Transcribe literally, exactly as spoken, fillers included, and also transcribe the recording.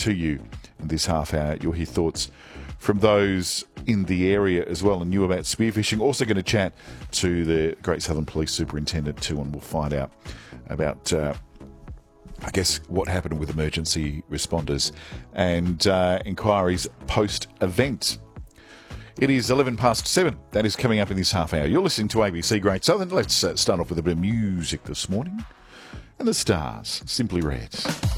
to you in this half hour. You'll hear thoughts from those in the area as well and knew about spearfishing. Also going to chat to the Great Southern Police Superintendent too, and we'll find out about, uh, I guess, what happened with emergency responders and uh, inquiries post-event. It is eleven past seven. That is coming up in this half hour. You're listening to A B C Great Southern. Let's uh, start off with a bit of music this morning. And the Stars, Simply Red.